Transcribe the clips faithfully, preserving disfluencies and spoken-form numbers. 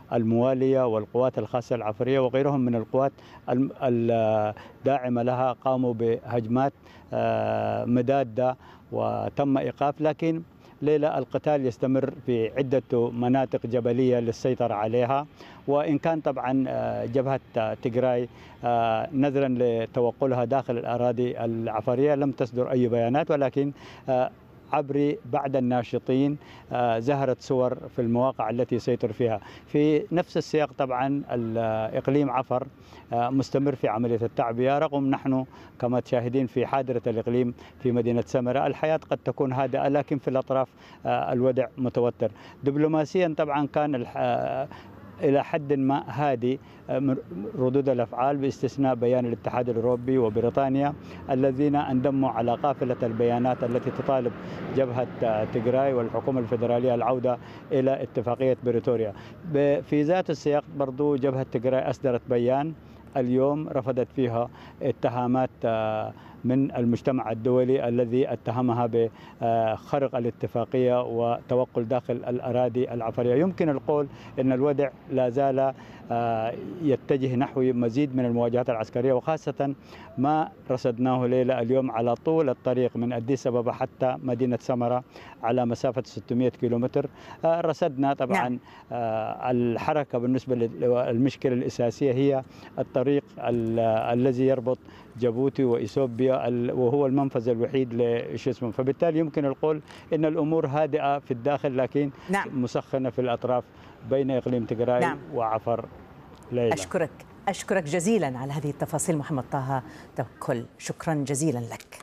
الموالية والقوات الخاصة العفرية وغيرهم من القوات الداعمة لها قاموا بهجمات مدادة وتم إيقاف، لكن ليلة القتال يستمر في عدة مناطق جبلية للسيطرة عليها. وإن كان طبعا جبهة تيغراي نظرا لتوقلها داخل الأراضي العفرية لم تصدر أي بيانات، ولكن عبر بعض الناشطين ظهرت صور في المواقع التي يسيطر فيها. في نفس السياق طبعا الإقليم عفر مستمر في عملية التعبئة، رغم نحن كما تشاهدين في حادرة الإقليم في مدينة سمرة الحياة قد تكون هادئة، لكن في الأطراف الوضع متوتر. دبلوماسيا طبعا كان إلى حد ما هادي ردود الأفعال، باستثناء بيان الاتحاد الأوروبي وبريطانيا الذين انضموا على قافلة البيانات التي تطالب جبهة تيغراي والحكومة الفيدرالية العودة إلى اتفاقية بريتوريا. في ذات السياق برضو جبهة تيغراي أصدرت بيان اليوم رفضت فيها اتهامات من المجتمع الدولي الذي اتهمها بخرق الاتفاقية وتوقل داخل الأراضي العفرية. يمكن القول أن الوضع لا زال يتجه نحو مزيد من المواجهات العسكرية، وخاصة ما رصدناه ليلة اليوم على طول الطريق من أديس أبابا حتى مدينة سمرة على مسافة ستمئة كيلومتر. رصدنا طبعا نعم. الحركة بالنسبة للمشكلة الأساسية هي الطريق الذي يربط جيبوتي وإثيوبيا وهو المنفذ الوحيد لشسمه، فبالتالي يمكن القول أن الأمور هادئة في الداخل لكن نعم. مسخنة في الأطراف بين إقليم تيغراي نعم. وعفر. ليلى أشكرك أشكرك جزيلا على هذه التفاصيل محمد طه توكل، شكرا جزيلا لك.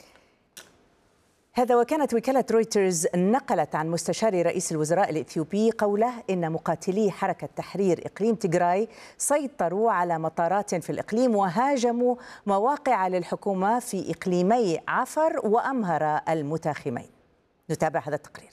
هذا وكانت وكالة رويترز نقلت عن مستشار رئيس الوزراء الإثيوبي قوله إن مقاتلي حركة تحرير إقليم تيغراي سيطروا على مطارات في الإقليم وهاجموا مواقع للحكومة في إقليمي عفر وأمهر المتاخمين. نتابع هذا التقرير.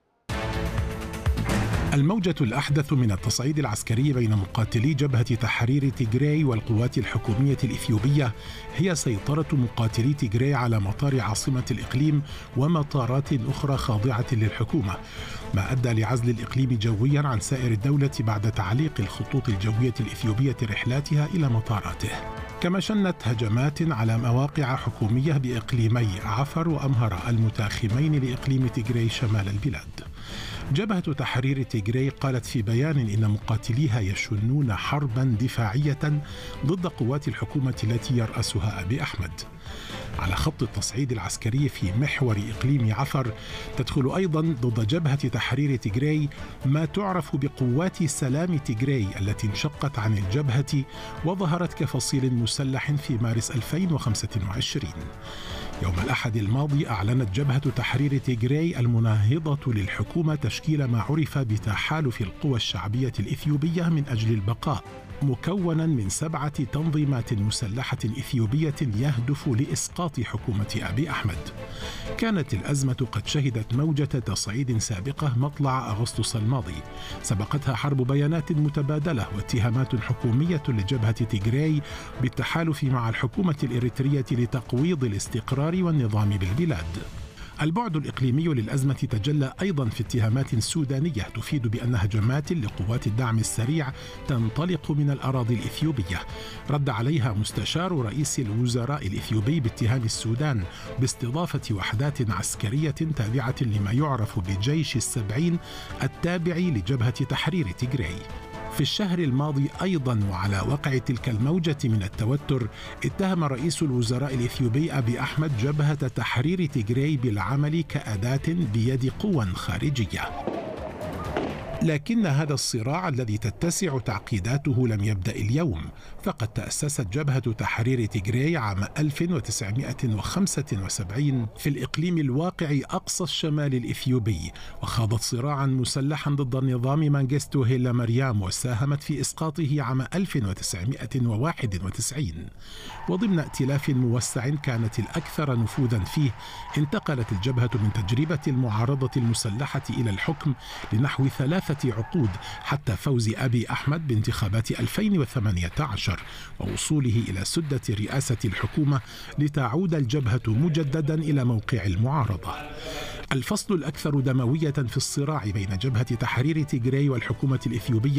الموجة الأحدث من التصعيد العسكري بين مقاتلي جبهة تحرير تيغراي والقوات الحكومية الإثيوبية هي سيطرة مقاتلي تيغراي على مطار عاصمة الإقليم ومطارات أخرى خاضعة للحكومة، ما أدى لعزل الإقليم جويا عن سائر الدولة بعد تعليق الخطوط الجوية الإثيوبية رحلاتها إلى مطاراته. كما شنت هجمات على مواقع حكومية بإقليمي عفر وأمهر المتاخمين لإقليم تيغراي شمال البلاد. جبهة تحرير تيغراي قالت في بيان إن مقاتليها يشنون حربا دفاعية ضد قوات الحكومة التي يرأسها أبي أحمد. على خط التصعيد العسكري في محور إقليم عفر تدخل أيضا ضد جبهة تحرير تيغراي ما تعرف بقوات سلام تيغراي التي انشقت عن الجبهة وظهرت كفصيل مسلح في مارس ألفين وخمسة وعشرين. يوم الأحد الماضي أعلنت جبهة تحرير تيغراي المناهضة للحكومة تشكيل ما عرف بتحالف القوى الشعبية الإثيوبية من أجل البقاء، مكونا من سبعة تنظيمات مسلحة إثيوبية يهدف لإسقاط حكومة أبي أحمد. كانت الأزمة قد شهدت موجة تصعيد سابقة مطلع أغسطس الماضي، سبقتها حرب بيانات متبادلة واتهامات حكومية لجبهة تيغراي بالتحالف مع الحكومة الإريترية لتقويض الاستقرار والنظام بالبلاد. البعد الإقليمي للأزمة تجلى أيضا في اتهامات سودانية تفيد بأن هجمات لقوات الدعم السريع تنطلق من الأراضي الإثيوبية. رد عليها مستشار رئيس الوزراء الإثيوبي باتهام السودان باستضافة وحدات عسكرية تابعة لما يعرف بجيش السبعين التابع لجبهة تحرير تيغراي. في الشهر الماضي أيضا وعلى وقع تلك الموجة من التوتر اتهم رئيس الوزراء الإثيوبي أبي أحمد جبهة تحرير تيغراي بالعمل كأداة بيد قوى خارجية. لكن هذا الصراع الذي تتسع تعقيداته لم يبدأ اليوم، فقد تأسست جبهة تحرير تيغراي عام ألف وتسعمئة وخمسة وسبعين في الإقليم الواقع أقصى الشمال الإثيوبي، وخاضت صراعا مسلحا ضد النظام مانغستو هيلا مريم وساهمت في إسقاطه عام ألف وتسعمئة وواحد وتسعين. وضمن ائتلاف موسع كانت الأكثر نفوذا فيه انتقلت الجبهة من تجربة المعارضة المسلحة إلى الحكم لنحو ثلاث عقود حتى فوز أبي أحمد بانتخابات ألفين وثمانية عشر ووصوله إلى سدة رئاسة الحكومة لتعود الجبهة مجددا إلى موقع المعارضة. الفصل الأكثر دموية في الصراع بين جبهة تحرير تيغراي والحكومة الإثيوبية